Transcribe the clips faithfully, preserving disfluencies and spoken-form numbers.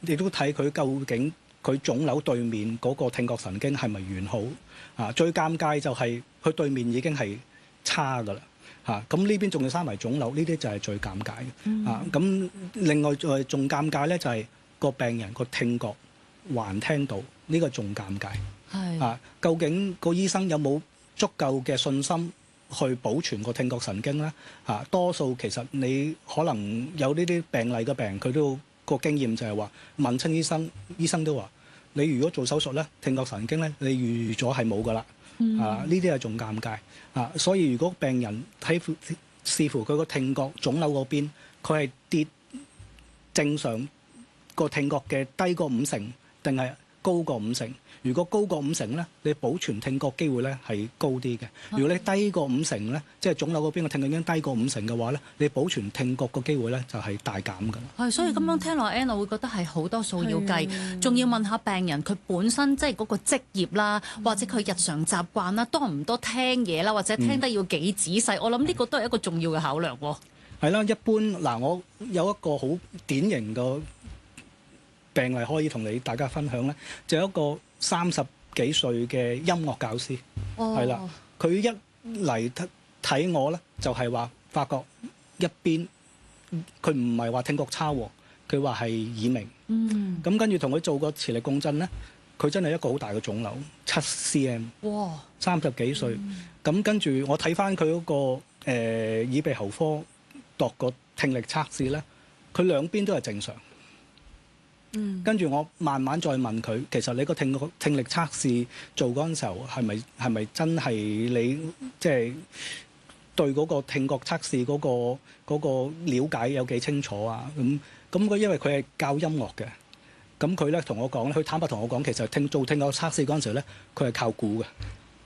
亦都睇佢究竟佢腫瘤對面嗰個聽覺神經係咪完好啊？最尷尬就係佢對面已經係差㗎啦嚇，咁呢邊仲要生埋腫瘤，呢啲就係最尷尬嘅、嗯、啊！咁另外再仲尷尬咧，就係個病人個聽覺還聽到，呢、呢個仲尷尬係啊！究竟個醫生有冇足夠嘅信心去保存個聽覺神經咧？啊，多數其實你可能有呢啲病例嘅病人，佢都個經驗就係話問親醫生，醫生都話你如果做手術咧，聽覺神經咧，你預咗係冇㗎啦。嗯、啊！呢啲係仲尷尬啊！所以如果病人睇視乎佢個聽覺腫瘤嗰邊，佢係跌正常個聽覺嘅低過五成，定係高過五成？如果高過五成咧，你保存聽覺機會咧係高啲嘅。如果你低過五成咧，即係腫瘤嗰邊嘅聽覺已經低過五成嘅話咧，你保存聽覺個機會咧就係大減㗎。 係，所以咁樣聽落 Anna 會覺得係好多數要計，仲要問下病人佢本身即係嗰個職業啦，或者佢日常習慣啦，多唔多聽嘢啦，或者聽得要幾仔細。嗯、我諗呢個都係一個重要嘅考量喎。 係啦，一般嗱，我有一個好典型嘅病例可以同你大家分享咧，就有一個三十幾歲嘅音樂教師，係啦、哦，佢一嚟睇我咧，就係、是、話發覺一邊佢唔係話聽覺差，佢話係耳鳴。嗯，咁跟住同佢做個磁力共振咧，佢真係一個好大嘅腫瘤，七 cm。哇！三十幾歲，咁、嗯、跟住我睇翻佢嗰個誒、呃、耳鼻喉科度個聽力測試咧，佢兩邊都係正常。嗯、跟住我慢慢再問佢，其實你個聽聽力測試做嗰陣時候係咪係咪真係你即係、就是、對嗰個聽覺測試嗰、嗰個嗰、嗰個了解有幾清楚啊？咁咁佢因為佢係教音樂嘅，咁佢咧同我講咧，佢坦白同我講，其實聽做聽覺測試嗰陣時候咧，佢係靠估嘅。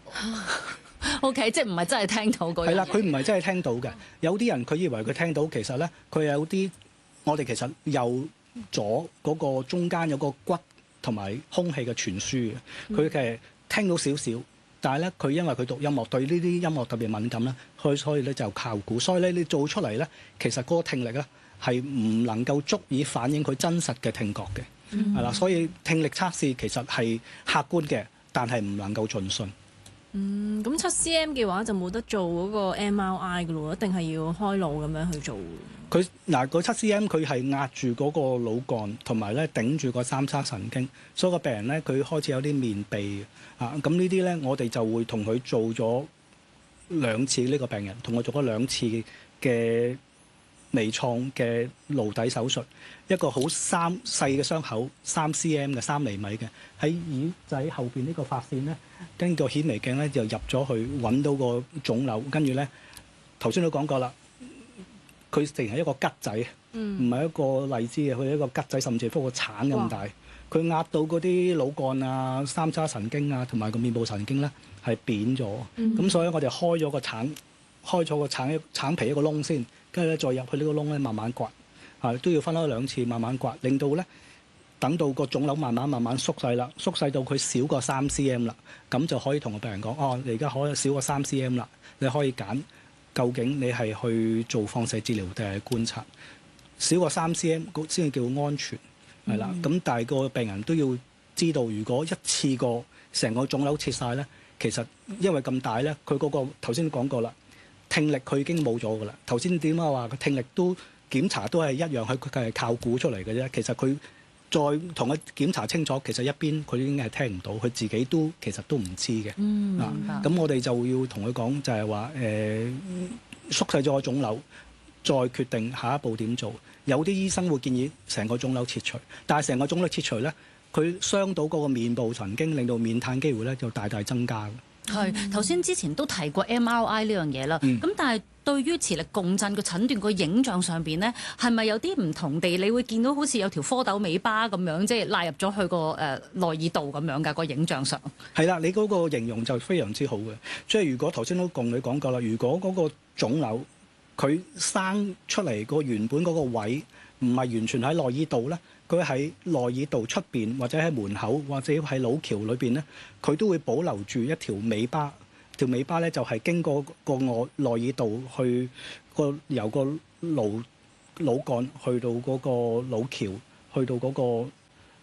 O、okay, K， 即係唔係真係聽到嗰樣嘢？係啦， 佢唔係真係聽到嘅。有啲人佢以為佢聽到，其實咧佢有啲我哋其實右左嗰個中間有個骨同埋空氣嘅傳輸嘅，佢係聽到少少，但係咧佢因為佢讀音樂，對呢啲音樂特別敏感啦，佢所以咧就靠估，所以咧你做出嚟咧，其實嗰個聽力咧係唔能夠足以反映佢真實嘅聽覺嘅，係啦、嗯，所以聽力測試其實係客觀嘅，但係唔能夠盡信。 嗯，咁七 cm 嘅話就冇得做嗰個 M R I 嘅咯，一定係要開腦咁樣去做。 佢嗱個七 cm 佢係壓住嗰個腦幹，同埋咧頂住個三叉神經，所以個病人咧佢開始有啲面痹啊。咁呢啲咧我哋就會同佢做咗兩次，呢個病人同我做咗兩次嘅微創嘅顱底手術，一個好三細嘅傷口，三 cm 嘅三厘米嘅，喺耳仔後邊呢個髮線咧，跟個顯微鏡咧就入咗去揾到個腫瘤，跟住咧頭先都講過啦，佢成係一個桔仔，唔係、嗯、一個荔枝嘅，佢係一個桔仔，甚至乎個橙咁大，佢壓到嗰啲腦幹啊、三叉神經啊同埋個面部神經咧係扁咗，咁、嗯、所以我哋開咗個橙，開咗個橙橙皮一個窿先。跟住咧，再入去呢個窿咧，慢慢刮，啊都要分開兩次，慢慢刮，令到咧等到個腫瘤慢慢慢慢縮細啦，縮細到佢少過三 cm 啦，咁就可以同個病人講：哦，你而家可以少過三 cm 啦，你可以揀究竟你係去做放射治療定係觀察，少過三 cm 先至叫安全，係啦。咁、嗯、但係個病人都要知道，如果一次過成個腫瘤切晒咧，其實因為咁大咧，佢嗰、嗰個頭先講過啦。聽力佢已經冇咗㗎啦。頭先點解話個聽力都檢查都係一樣，佢佢係靠估出嚟嘅啫。其實佢再同佢檢查清楚，其實一邊佢已經係聽唔到，佢自己都其實都唔知嘅。嗯，啊，咁我哋就要同佢講，就係話誒縮細咗個腫瘤，再決定下一步點做。有啲醫生會建議成個腫瘤切除，但係成個腫瘤切除咧，佢傷到嗰個面部神經，令到面癱機會咧就大大增加。 係頭先之前都提過 M R I 呢樣嘢啦，咁、嗯、但係對於磁力共振個診斷個影像上邊咧，係咪有啲唔同地？你會見到好似有條蝌蚪尾巴咁樣，即係納入咗去個誒內耳道咁樣㗎個影像上。係啦， 你嗰個形容就非常之好嘅。即係如果頭先都共你講過啦，如果嗰個腫瘤佢生出嚟個原本嗰個位唔係完全喺內耳道咧。佢喺內耳道出邊，或者喺門口，或者喺腦橋裏邊咧，佢都會保留住一條尾巴。條尾巴咧就係經過個外內耳道去個由個腦腦幹去到嗰個腦橋，去到嗰個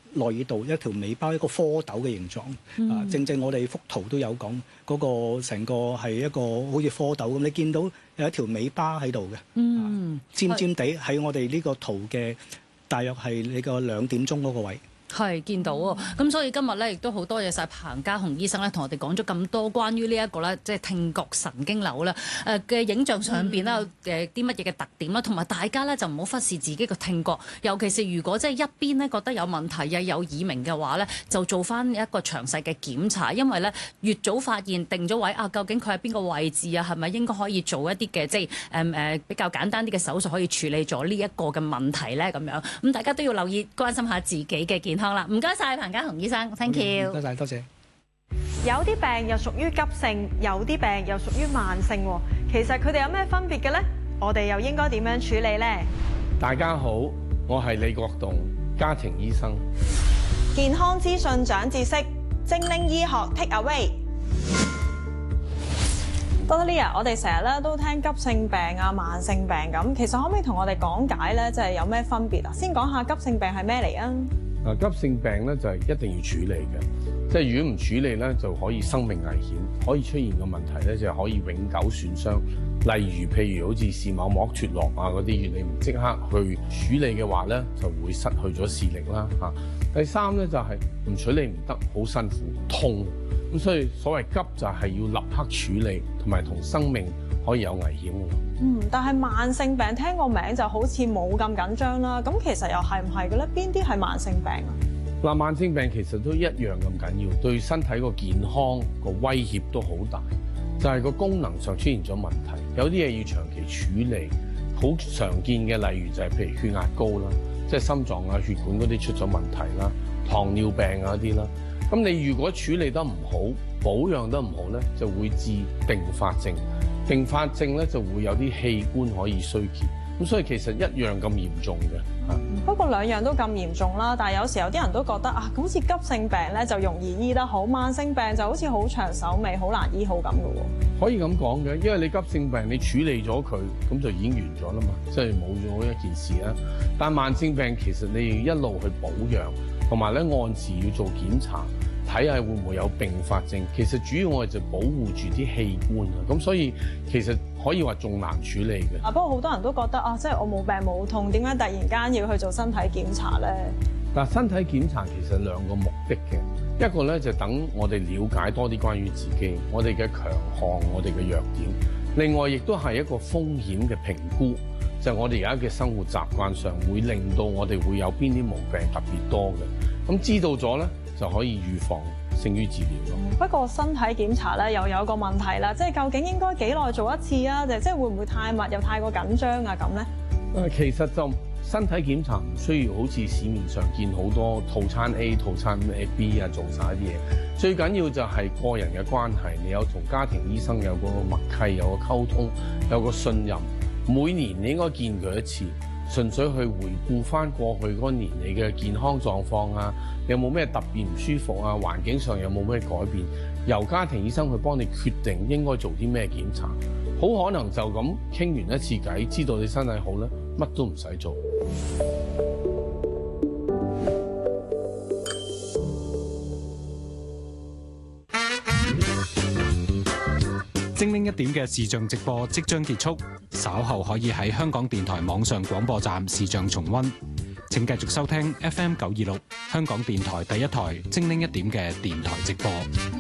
內耳道一條尾巴一個蝌蚪嘅形狀，嗯、啊，正正我哋幅圖都有講嗰、嗰個成個係一個好似蝌蚪咁，你見到有一條尾巴喺度嘅，嗯、啊，尖尖地喺我哋呢個圖嘅大約係你個兩點鐘嗰個位。 係見到喎，咁所以今日咧亦都好多謝晒彭家雄醫生咧，同我哋講咗咁多關於呢一個咧，即係聽覺神經瘤啦，誒嘅影像上邊啦，嘅啲乜嘢嘅特點啦，同埋大家咧就唔好忽視自己嘅聽覺，尤其是如果即係一邊咧覺得有問題又有耳鳴嘅話咧，就做翻一個詳細嘅檢查，因為咧越早發現定咗位啊，究竟佢喺邊個位置啊，係咪應該可以做一啲嘅即係誒誒比較簡單啲嘅手術可以處理咗呢一個嘅問題咧咁樣，咁大家都要留意關心下自己嘅健康啦，唔該晒彭家雄醫生 ，thank you。 多謝多謝。 有啲病又屬於急性，有啲病又屬於慢性喎。其實佢哋有咩分別嘅呢？我哋又應該點樣處理呢？ 大家好，我係李國棟，家庭醫生。 健康資訊長知識，精靈醫學 take away。Doctor Lia，我哋成日咧都聽急性病啊、慢性病咁，其實可唔可以同我哋講解咧，即係有咩分別啊？先講下急性病係咩嚟啊？ 嗱，急性病咧就係一定要處理嘅，即係如果唔處理咧就可以生命危險，可以出現嘅問題咧就係可以永久損傷。例如譬如好似視網膜脫落啊嗰啲，如果你唔即刻去處理嘅話咧，就會失去咗視力啦嚇。第三咧就係唔處理唔得，好辛苦痛，咁所以所謂急就係要立刻處理，同埋同生命可以有危險嘅。 嗯，但係慢性病聽個名就好似冇咁緊張啦。咁其實又係唔係嘅咧？邊啲係慢性病啊？ 嗱，慢性病其實都一樣咁緊要，對身體個健康個威脅都好大。就係個功能上出現咗問題，有啲嘢要長期處理。好常見嘅例如就係譬如血壓高啦，即係心臟啊、血管嗰啲出咗問題啦，糖尿病啊啲啦。咁你如果處理得唔好，保養得唔好咧，就會致併發症。併發症咧就會有啲器官可以衰竭，咁所以其實一樣咁嚴重嘅。 不過兩樣都咁嚴重啦，但係有時有啲人都覺得啊，好似急性病咧就容易醫得好，慢性病就好似好長手尾，好難醫好咁嘅喎。 可以咁講嘅，因為你急性病你處理咗佢，咁就已經完咗啦嘛，即係冇咗一件事啦。但慢性病其實你要一路去保養，同埋咧按時要做檢查，睇下會唔會有併發症。其實主要我哋就保護住啲器官啊，咁所以其實可以話仲難處理嘅。 啊，不過好多人都覺得啊，即係我冇病冇痛，點解突然間要去做身體檢查咧？ 嗱，身體檢查其實兩個目的嘅，一個咧就等我哋了解多啲關於自己，我哋嘅強項，我哋嘅弱點。另外，亦都係一個風險嘅評估，就係我哋而家嘅生活習慣上會令到我哋會有邊啲毛病特別多嘅。咁知道咗咧，就可以預防勝於治療咯。 不過身體檢查咧又有一個問題啦，即係究竟應該幾耐做一次啊？定即係會唔會太密又太過緊張啊？咁咧？ 誒，其實就身體檢查唔需要好似市面上見好多套餐 A、套餐 B 啊，做晒啲嘢。最緊要就係個人嘅關係，你有同家庭醫生有個默契，有個溝通，有個信任。每年你應該見佢一次，純粹去回顧翻過去嗰年你嘅健康狀況啊，你有冇咩特別唔舒服啊？環境上有冇咩改變？由家庭醫生去幫你決定應該做啲咩檢查。好可能就咁傾完一次偈，知道你身體好咧，乜都唔使做。 精靈一點嘅視像直播即將結束，稍後可以喺香港電台網上廣播站視像重溫。請繼續收聽 F M 九二六香港電台第一台精靈一點嘅電台直播。